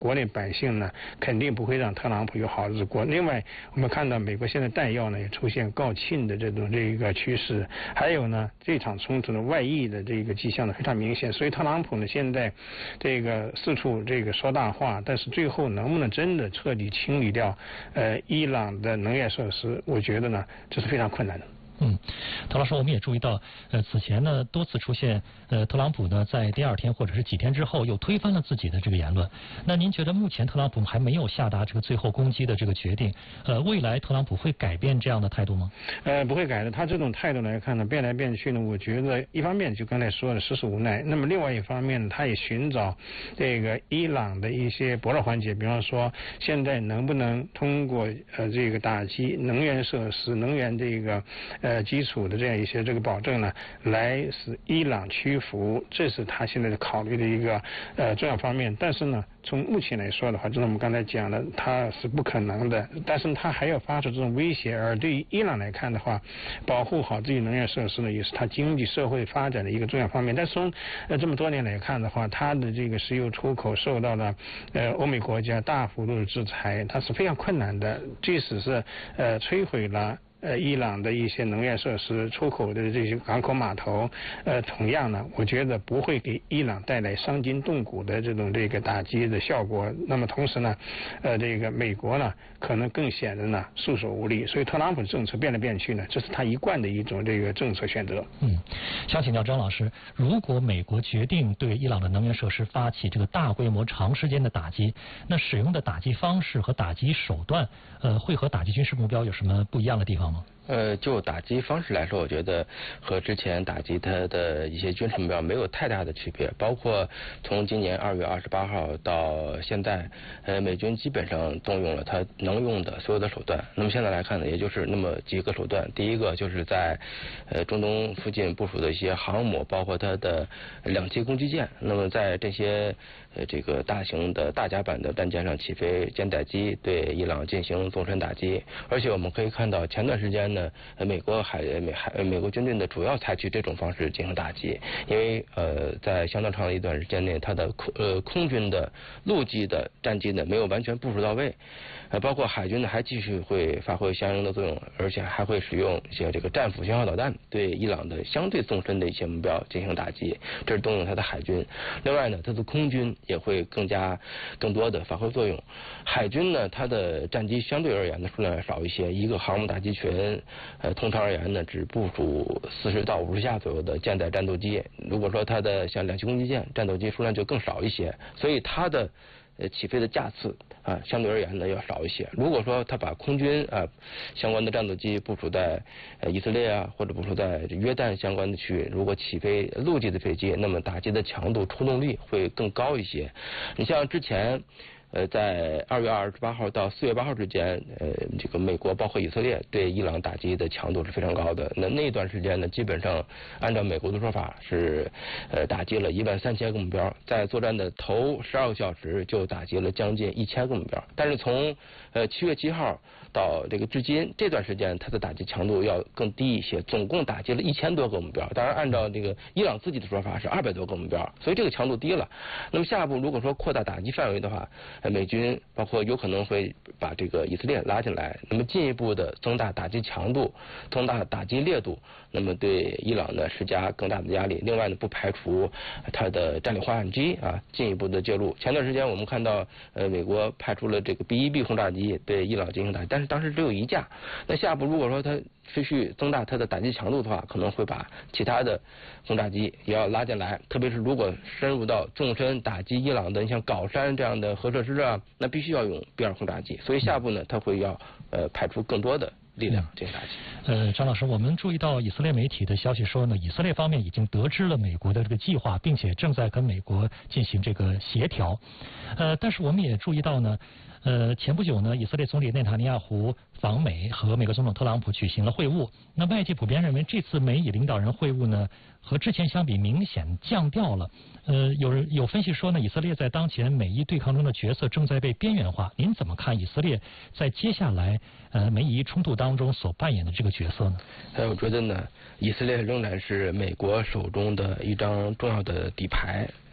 国内百姓呢肯定不会让特朗普有好日子过。另外，我们看到美国现在弹药呢也出现告罄的这个趋势，还有呢这场冲突的外溢的这个迹象呢非常明显。所以特朗普呢现在这个四处这个说大话，但是最后能不能真的彻底清理掉伊朗的能源设施，我觉得呢这是非常困难的。 陶老师，我们也注意到，此前呢多次出现，特朗普呢在第二天或者是几天之后又推翻了自己的这个言论。那您觉得目前特朗普还没有下达这个最后攻击的这个决定，未来特朗普会改变这样的态度吗？ 不会改的。他这种态度来看呢，变来变去呢，我觉得一方面就刚才说的实属无奈，那么另外一方面他也寻找这个伊朗的一些薄弱环节，比方说现在能不能通过这个打击能源设施、能源这个基础的这样一些这个保证呢，来使伊朗屈服，这是他现在的考虑的一个重要方面。但是呢，从目前来说的话，正如我们刚才讲的，他是不可能的。但是他还要发出这种威胁，而对于伊朗来看的话，保护好自己能源设施呢，也是他经济社会发展的一个重要方面。但是从这么多年来看的话，他的这个石油出口受到了欧美国家大幅度的制裁，它是非常困难的。即使是摧毁了伊朗的一些能源设施、出口的这些港口码头，同样呢，我觉得不会给伊朗带来伤筋动骨的这个打击的效果。那么同时呢，这个美国呢，可能更显得呢束手无力。所以特朗普政策变来变去呢，这是他一贯的一种这个政策选择。 想请教张老师，如果美国决定对伊朗的能源设施发起这个大规模、长时间的打击，那使用的打击方式和打击手段，会和打击军事目标有什么不一样的地方吗？ 就打击方式来说，我觉得和之前打击它的一些军事目标没有太大的区别。包括从今年2月28号到现在，美军基本上动用了它能用的所有的手段。那么现在来看呢，也就是那么几个手段。第一个就是在中东附近部署的一些航母，包括它的2栖攻击舰。那么在这些这个大型的大甲板的战舰上起飞舰载机，对伊朗进行纵深打击。而且我们可以看到，前段时间呢，美国军队呢主要采取这种方式进行打击，因为在相当长的一段时间内，它的空军的、陆基的战机呢没有完全部署到位，包括海军呢还继续会发挥相应的作用，而且还会使用一些这个战斧巡航导弹对伊朗的相对纵深的一些目标进行打击，这是动用它的海军。另外呢，它的空军也会更多的发挥作用。海军呢，它的战机相对而言呢数量要少一些，一个航母打击群通常而言呢只部署40到50架左右的舰载战斗机。如果说它的像2栖攻击舰战斗机数量就更少一些，所以它的起飞的架次相对而言呢要少一些。如果说他把空军相关的战斗机部署在以色列或者部署在约旦相关的区域，如果起飞陆基的飞机，那么打击的强度、出动力会更高一些。你像之前在2月28号到4月8号之间，这个美国包括以色列对伊朗打击的强度是非常高的。那段时间呢，基本上按照美国的说法是打击了13000个目标，在作战的头12个小时就打击了将近1000个目标。但是从7月7号到这个至今这段时间，它的打击强度要更低一些，总共打击了1000多个目标。当然，按照这个伊朗自己的说法是200多个目标，所以这个强度低了。那么下一步如果说扩大打击范围的话，美军包括有可能会把这个以色列拉进来，那么进一步的增大打击强度，增大打击烈度，那么对伊朗呢施加更大的压力。另外呢，不排除它的战略化机进一步的介入。前段时间我们看到美国派出了这个 B-1B 轰炸机对伊朗进行打击，但是当时只有1架。那下一步如果说它继续增大它的打击强度的话，可能会把其他的轰炸机也要拉进来，特别是如果深入到纵深打击伊朗的，你像皋山这样的核设施那必须要用 B-2轰炸机。所以下一步呢，它会要派出更多的力量进行打击。 张老师，我们注意到以色列媒体的消息说呢，以色列方面已经得知了美国的这个计划，并且正在跟美国进行这个协调。但是我们也注意到呢，前不久呢，以色列总理内塔尼亚胡访美，和美国总统特朗普举行了会晤。那外界普遍认为，这次美以领导人会晤呢，和之前相比明显降调了。有分析说呢，以色列在当前美伊对抗中的角色正在被边缘化。您怎么看以色列在接下来美伊冲突当中所扮演的这个角色呢？ 我觉得呢，以色列仍然是美国手中的一张重要的底牌。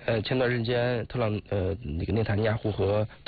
前段时间那个内塔尼亚胡和